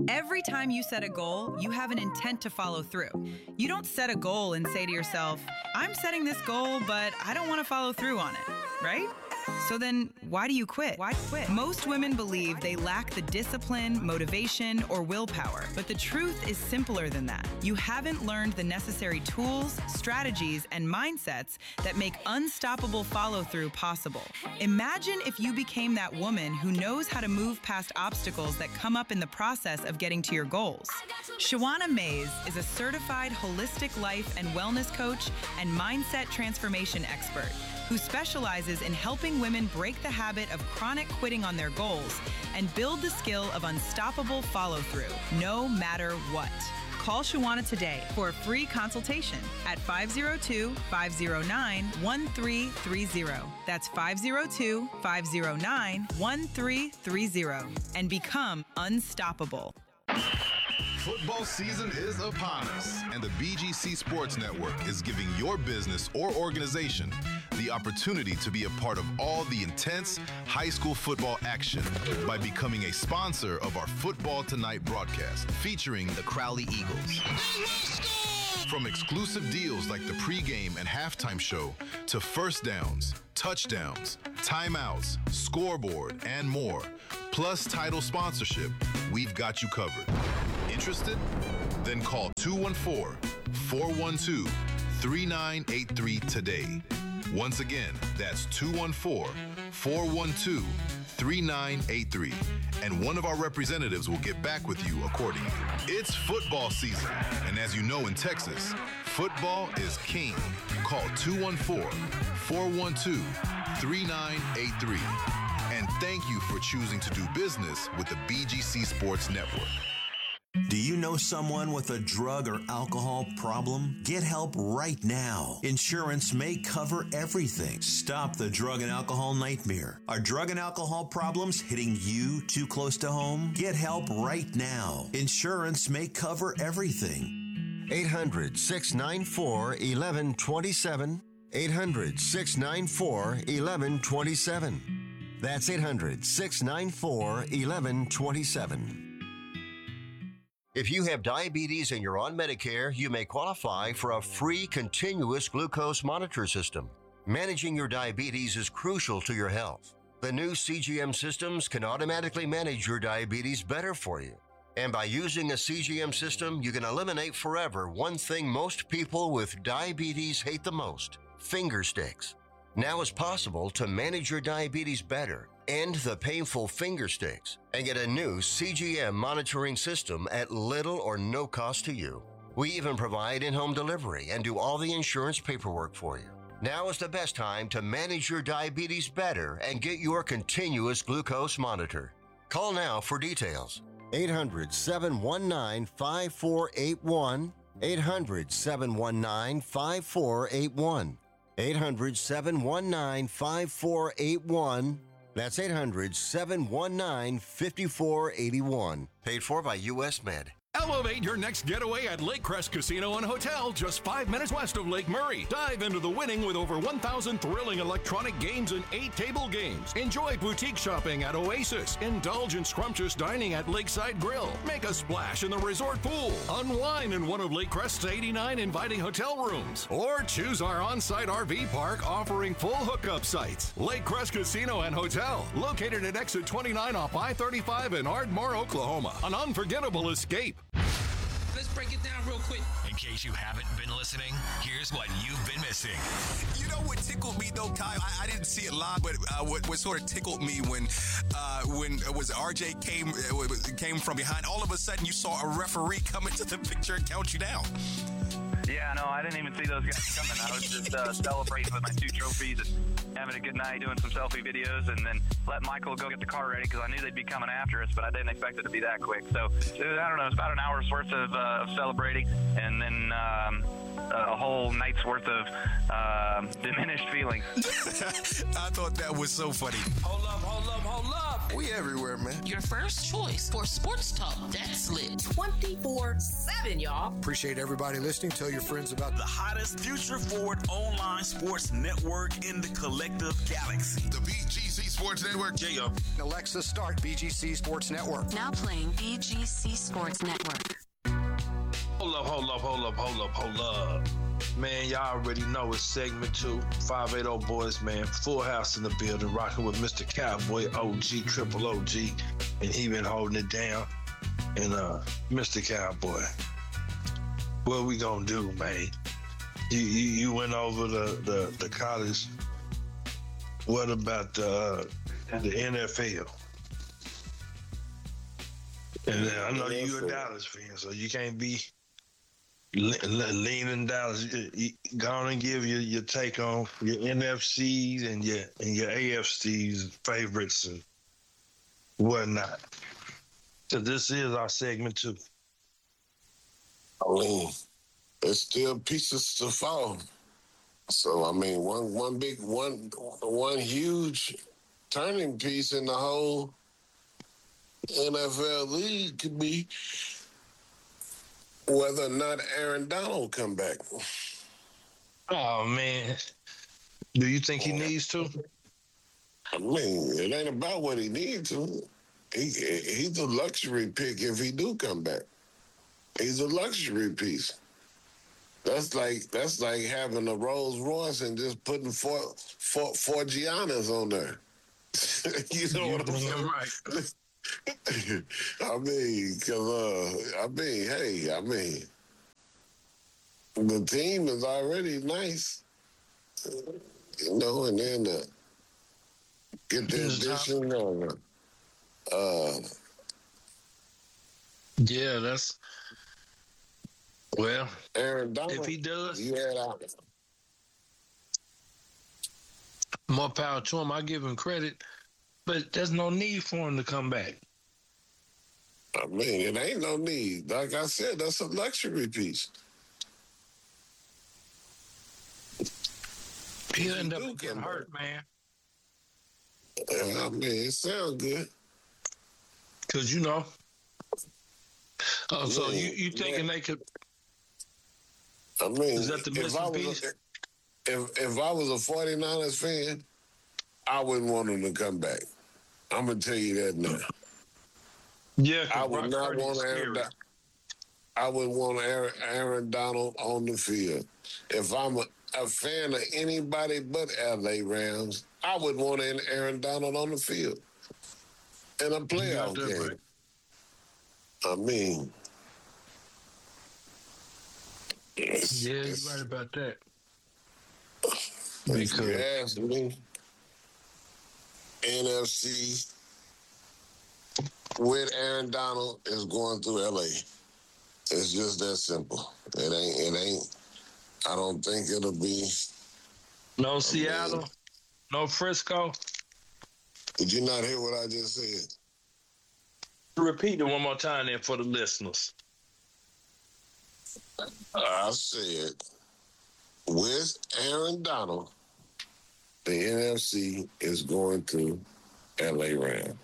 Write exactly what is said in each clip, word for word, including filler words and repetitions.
Every time you set a goal, you have an intent to follow through. You don't set a goal and say to yourself, I'm setting this goal, but I don't want to follow through on it, right? So then, why do you quit? Why quit? Most women believe they lack the discipline, motivation, or willpower. But the truth is simpler than that. You haven't learned the necessary tools, strategies, and mindsets that make unstoppable follow-through possible. Imagine if you became that woman who knows how to move past obstacles that come up in the process of getting to your goals. Shawana Mays is a certified holistic life and wellness coach and mindset transformation expert who specializes in helping women break the habit of chronic quitting on their goals and build the skill of unstoppable follow-through, no matter what. Call Shawana today for a free consultation at five oh two, five oh nine, one three three oh. That's five oh two, five oh nine, one three three oh and become unstoppable. Football season is upon us, and the B G C Sports Network is giving your business or organization the opportunity to be a part of all the intense high school football action by becoming a sponsor of our Football Tonight broadcast featuring the Crowley Eagles. From exclusive deals like the pregame and halftime show to first downs, touchdowns, timeouts, scoreboard, and more, plus title sponsorship, we've got you covered. Interested? Then call two one four, four one two, three nine eight three today. Once again, that's two one four, four one two, three nine eight three. And one of our representatives will get back with you accordingly. It's football season. And as you know in Texas, football is king. Call two one four, four one two, three nine eight three. And thank you for choosing to do business with the B G C Sports Network. Do you know someone with a drug or alcohol problem? Get help right now. Insurance may cover everything. Stop the drug and alcohol nightmare. Are drug and alcohol problems hitting you too close to home? Get help right now. Insurance may cover everything. eight hundred, six nine four, one one two seven. eight hundred, six nine four, one one two seven. That's eight hundred, six nine four, one one two seven. If you have diabetes and you're on Medicare, you may qualify for a free continuous glucose monitor system. Managing your diabetes is crucial to your health. The new C G M systems can automatically manage your diabetes better for you. And by using a C G M system, you can eliminate forever one thing most people with diabetes hate the most: finger sticks. Now it's possible to manage your diabetes better, end the painful finger sticks, and get a new C G M monitoring system at little or no cost to you. We even provide in-home delivery and do all the insurance paperwork for you. Now is the best time to manage your diabetes better and get your continuous glucose monitor. Call now for details. eight hundred, seven one nine, five four eight one. eight hundred, seven one nine, five four eight one. eight hundred, seven one nine, five four eight one. That's eight hundred, seven one nine, five four eight one. Paid for by U S Med. Elevate your next getaway at Lake Crest Casino and Hotel, just five minutes west of Lake Murray. Dive into the winning with over one thousand thrilling electronic games and eight table games. Enjoy boutique shopping at Oasis. Indulge in scrumptious dining at Lakeside Grill. Make a splash in the resort pool. Unwind in one of Lake Crest's eighty-nine inviting hotel rooms. Or choose our on-site R V park offering full hookup sites. Lake Crest Casino and Hotel, located at exit twenty-nine off I thirty-five in Ardmore, Oklahoma. An unforgettable escape. Let's break it down real quick. In case you haven't been listening, here's what you've been missing. You know what tickled me though, Kyle? I, I didn't see it live, but uh, what, what sort of tickled me when uh, when it was R J came uh, came from behind. All of a sudden, you saw a referee come into the picture and count you down. Yeah, no, I didn't even see those guys coming. I was just uh, celebrating with my two trophies and having a good night, doing some selfie videos, and then let Michael go get the car ready because I knew they'd be coming after us, but I didn't expect it to be that quick. So, it, I don't know, it's about an hour's worth of, uh, of celebrating, and then um, a whole night's worth of uh, diminished feelings. I thought that was so funny. Hold up, hold up, hold up. We everywhere, man. Your first choice for sports talk that's lit. twenty-four seven, y'all. Appreciate everybody listening. Tell your friends about the hottest future-forward online sports network in the collective galaxy. The B G C Sports Network. Yeah. Alexa, start B G C Sports Network. Now playing B G C Sports Network. Hold up, hold up, hold up, hold up, hold up. Man, y'all already know it's segment two. five eighty Boys, man. Full house in the building, rocking with Mister Cowboy, O G, Triple O G, and he been holding it down. And uh, Mister Cowboy, what we gonna do, man? You you, you went over the, the, the college. What about the, uh, the N F L? And uh, I know you're a Dallas fan, so you can't be le- le- leaning Dallas. You, you, go on and give your, your take on your N F Cs and your and your A F Cs favorites and whatnot. So this is our segment two. I mean, there's still pieces to fall. So I mean, one one big one one huge turning piece in the whole N F L league could be whether or not Aaron Donald come back. Oh man, do you think he needs to? I mean, it ain't about what he needs to. He he's a luxury pick if he do come back. He's a luxury piece. That's like that's like having a Rolls Royce and just putting four four four Giannas on there. You know what I'm saying? Right. I mean, cause uh, I mean, hey, I mean, the team is already nice, you know, and then uh, get the addition of uh, yeah, that's well, Aaron Donald. If he does, yeah, more power to him. I give him credit. But there's no need for him to come back. I mean, it ain't no need. Like I said, that's a luxury piece. He'll end up getting hurt, man. I mean, it sounds good. Because, you know. Oh, so mean, you, you thinking yeah. they could. I mean, is that the if I, was a, if, if I was a forty-niners fan, I wouldn't want him to come back. I'm gonna tell you that now. Yeah, I would Brock not Purdy's want Aaron. Do- I would want Aaron, Aaron Donald on the field. If I'm a, a fan of anybody but L A Rams, I would want Aaron Donald on the field in a playoff game. Right. I mean, it's, yeah, it's, you're right about that. If you ask me, N F C with Aaron Donald is going through L A. It's just that simple. It ain't. It ain't. I don't think it'll be. No Seattle, I mean, no Frisco. Did you not hear what I just said? Repeat it one more time there for the listeners. I said, with Aaron Donald, the N F C is going to L A Rams.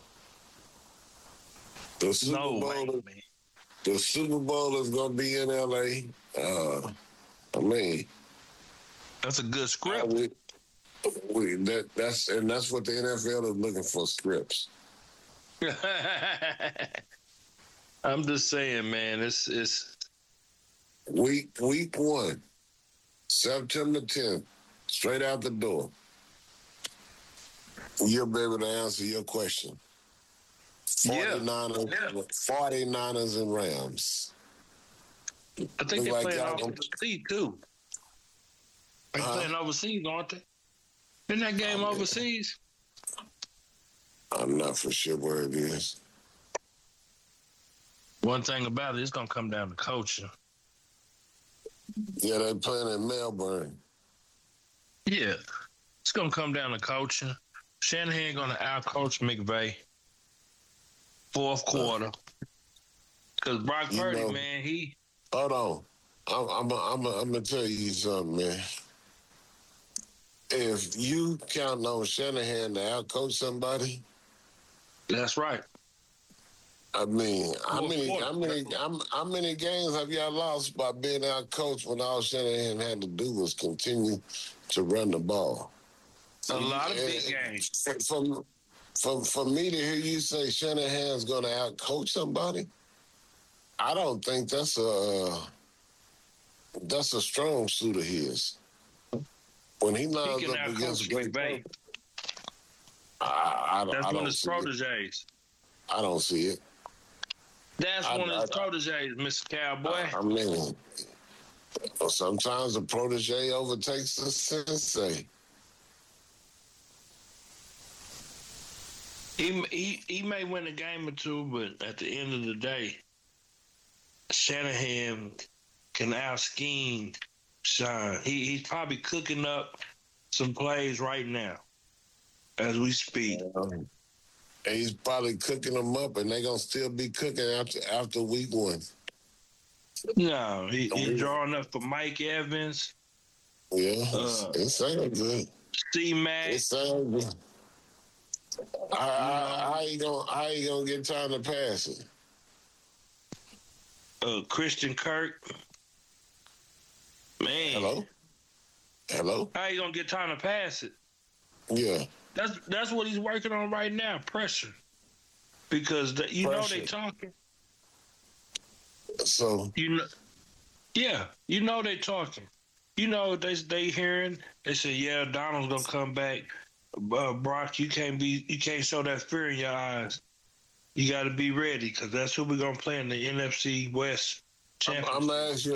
The Super no Bowl, way, is, the Super Bowl is going to be in L A. Uh, I mean, that's a good script. We, we, that, that's and that's what the N F L is looking for, scripts. I'm just saying, man. It's it's week week one, September tenth, straight out the door. You'll be able to answer your question. forty-niners, yeah. forty-niners and Rams. I think they're like playing overseas, too. They're uh, playing overseas, aren't they? Isn't that game oh, overseas? I'm not for sure where it is. One thing about it, it's going to come down to coaching. Yeah, they're playing in Melbourne. Yeah. It's going to come down to coaching. Shanahan going to out-coach McVay. Fourth quarter. Because Brock Purdy, know, man, he... Hold on. I'm, I'm, I'm, I'm going to tell you something, man. If you count on Shanahan to out-coach somebody, That's right. I mean, how Well, many, what- how many, how, how many games have y'all lost by being out coached when all Shanahan had to do was continue to run the ball? A lot of big And games. For, for, for me to hear you say Shanahan's going to out coach somebody, I don't think that's a that's a strong suit of his. When he lines He can up out against coach great McVay. I, I, don't- That's I one don't of his see it. proteges. I don't see it. That's I- one of his I- proteges, Mister Cowboy. I mean, sometimes the protege overtakes the sensei. He, he he may win a game or two, but at the end of the day, Shanahan can out scheme Sean. He he's probably cooking up some plays right now as we speak. Um, and he's probably cooking them up, and they're gonna still be cooking after after week one. No, he, he's drawing up for Mike Evans. Yeah, Uh, it sounds good. C Mac. It sounds good. How, how, how you gonna how you gonna get time to pass it? Uh, Christian Kirk. Man. Hello? Hello? How you gonna get time to pass it? Yeah. That's that's what he's working on right now, pressure. Because the, you Pressure. know they talking. So You know, yeah, you know they talking. You know they they hearing. They say, yeah, Donald's gonna come back. Uh, Brock, you can't be, you can't show that fear in your eyes. You got to be ready because that's who we're gonna play in the N F C West I'm, championship. I'm gonna ask you